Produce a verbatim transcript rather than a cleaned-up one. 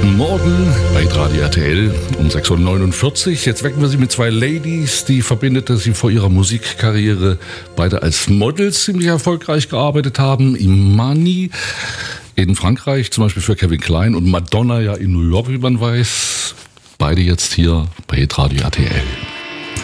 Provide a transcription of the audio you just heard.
Guten Morgen bei Radio R T L um sechs Uhr neunundvierzig. Jetzt wecken wir Sie mit zwei Ladies, die verbindete sie vor ihrer Musikkarriere beide als Models ziemlich erfolgreich gearbeitet haben. Imani in Frankreich, zum Beispiel für Kevin Klein, und Madonna ja in New York, wie man weiß. Beide jetzt hier bei Radio R T L.